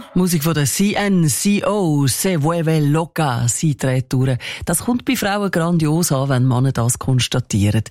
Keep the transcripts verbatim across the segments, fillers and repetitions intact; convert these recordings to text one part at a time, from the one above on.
Musik von der C N C O, Se Vuelve Loca, sie dreht durch. Das kommt bei Frauen grandios an, wenn Männer das konstatieren.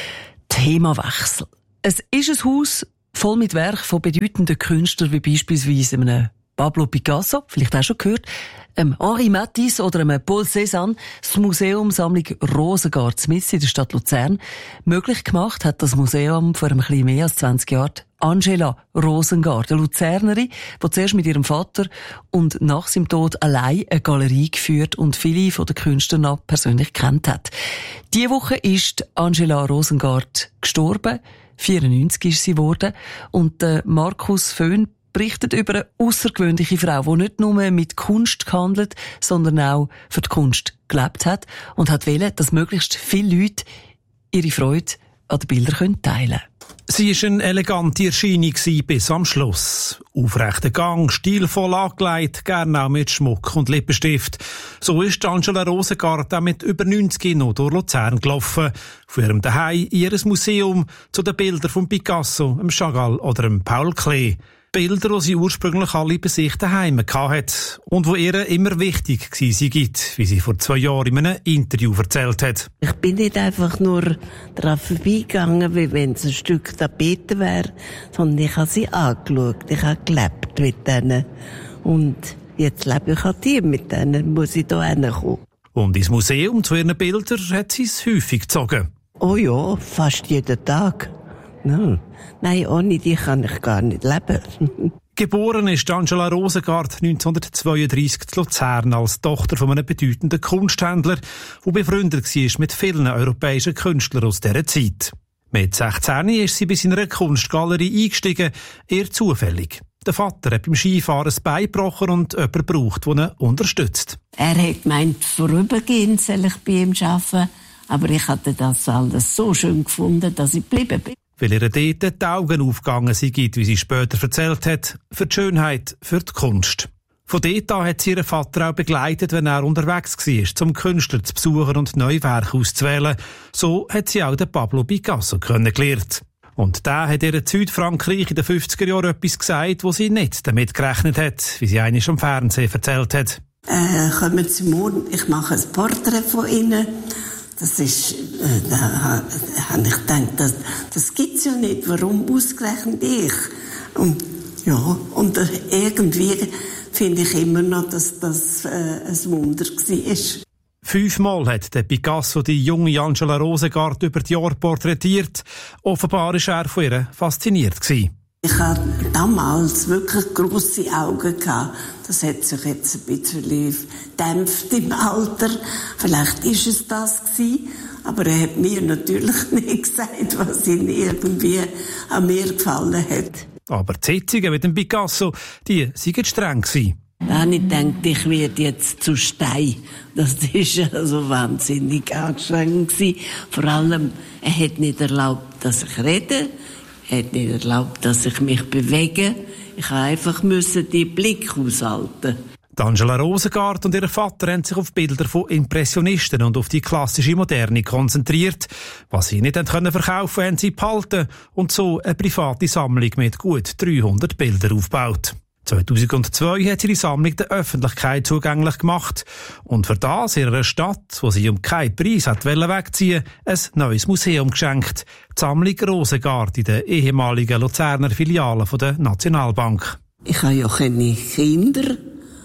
Themawechsel. Es ist ein Haus voll mit Werken von bedeutenden Künstlern, wie beispielsweise einem Pablo Picasso, vielleicht auch schon gehört, einem Henri Matisse oder einem Paul Cézanne. Das Museum Sammlung Rosengart mitten in der Stadt Luzern möglich gemacht hat das Museum vor ein bisschen mehr als zwanzig Jahren Angela Rosengart, eine Luzernerin, die zuerst mit ihrem Vater und nach seinem Tod allein eine Galerie geführt und viele von den Künstlern auch persönlich kennt hat. Diese Woche ist Angela Rosengart gestorben. vierundneunzig ist sie geworden. Und äh, Markus Föhn berichtet über eine außergewöhnliche Frau, die nicht nur mit Kunst gehandelt, sondern auch für die Kunst gelebt hat und hat wollen, dass möglichst viele Leute ihre Freude an den Bildern teilen können. Sie war eine elegante Erscheinung bis am Schluss. Aufrechter Gang, stilvoll angelegt, gerne auch mit Schmuck und Lippenstift. So ist Angela Rosengart auch mit über neunzig noch durch Luzern gelaufen. Von ihrem Zuhause in ihr Museum zu den Bildern von Picasso, dem Chagall oder dem Paul Klee. Bilder, die sie ursprünglich alle bei sich daheim hatte und die ihr immer wichtig waren, wie sie vor zwei Jahren in einem Interview erzählt hat. Ich bin nicht einfach nur daran vorbeigegangen, wie wenn es ein Stück Tapete wäre, sondern ich habe sie angeschaut, ich habe gelebt mit denen. Und jetzt lebe ich an die, mit denen muss ich hier hinkommen. Und ins Museum zu ihren Bildern hat sie es häufig gezogen. Oh ja, fast jeden Tag. No. Nein, ohne die kann ich gar nicht leben. Geboren ist Angela Rosengart neunzehnhundertzweiunddreissig in Luzern als Tochter von einem bedeutenden Kunsthändler, der befreundet war mit vielen europäischen Künstlern aus dieser Zeit. Mit sechzehn ist sie bis in einer Kunstgalerie eingestiegen, eher zufällig. Der Vater hat beim Skifahren das Bein gebrochen und jemanden braucht, der ihn unterstützt. Er hat gemeint, vorübergehend soll ich bei ihm arbeiten, aber ich hatte das alles so schön gefunden, dass ich geblieben bin. Weil ihr dort die Augen aufgegangen sind, wie sie später erzählt hat, für die Schönheit, für die Kunst. Von dort an hat sie ihren Vater auch begleitet, wenn er unterwegs war, zum Künstler zu besuchen und neue Werke auszuwählen. So hat sie auch den Pablo Picasso kennengelernt. Und der hat ihr in Südfrankreich in den fünfziger Jahren etwas gesagt, wo sie nicht damit gerechnet hat, wie sie einmal am Fernsehen erzählt hat. Äh, kommen Sie morgen, ich mache ein Porträt von Ihnen. Das ist, äh, da habe ich gedacht, das, das gibt's ja nicht. Warum ausgerechnet ich? Und, ja, und äh, irgendwie finde ich immer noch, dass das äh, ein Wunder war. Fünfmal hat der Picasso die junge Angela Rosengart über die Jahre porträtiert. Offenbar war er von ihr fasziniert gewesen. Ich hatte damals wirklich grosse Augen gehabt. Das hat sich jetzt ein bisschen gedämpft im Alter. Vielleicht ist es das gewesen. Aber er hat mir natürlich nicht gesagt, was ihm irgendwie an mir gefallen hat. Aber die Sitzungen mit dem Picasso, die waren streng gewesen. Da habe ich gedacht, ich werde jetzt zu Stein. Das war also wahnsinnig anstrengend gewesen. Vor allem, er hat nicht erlaubt, dass ich rede. Er hat nicht erlaubt, dass ich mich bewege. Ich musste einfach den Blick aushalten. Angela Rosengart und ihr Vater haben sich auf Bilder von Impressionisten und auf die klassische Moderne konzentriert. Was sie nicht verkaufen konnten, haben sie behalten und so eine private Sammlung mit gut dreihundert Bildern aufgebaut. zweitausendzwei hat sie die Sammlung der Öffentlichkeit zugänglich gemacht und für das in einer Stadt, wo sie um keinen Preis hat wegziehen wollte, ein neues Museum geschenkt. Die Sammlung Rosengart in der ehemaligen Luzerner Filiale der Nationalbank. Ich habe ja keine Kinder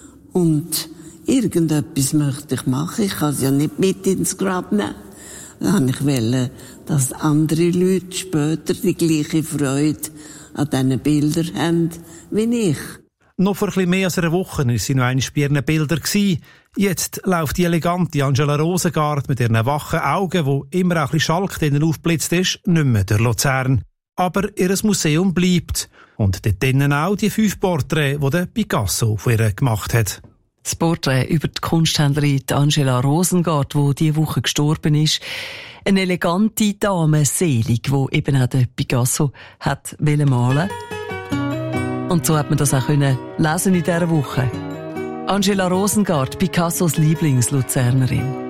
und irgendetwas möchte ich machen. Ich kann es ja nicht mit ins Grab nehmen. Dann wollte ich, dass andere Leute später die gleiche Freude an diesen Bildern haben wie ich. Noch vor ein bisschen mehr als einer Woche war sie noch einmal bei ihren Bildern. Jetzt läuft die elegante Angela Rosengart mit ihren wachen Augen, wo immer auch ein bisschen Schalk drinnen aufgeblitzt ist, nicht mehr durch Luzern. Aber ihr Museum bleibt. Und dort drinnen auch die fünf Porträts, die der Picasso von ihr gemacht hat. Das Porträt über die Kunsthändlerin Angela Rosengart, die diese Woche gestorben ist. Eine elegante Dame, selig, die eben auch der Picasso hat malen wollen. Und so hat man das auch können lesen in dieser Woche. Angela Rosengart, Picassos Lieblingsluzernerin.